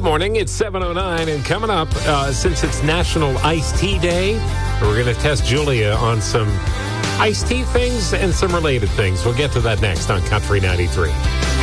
morning. It's 7:09, and coming up, since it's National Iced Tea Day, we're going to test Julia on some iced tea things and some related things. We'll get to that next on Country 93.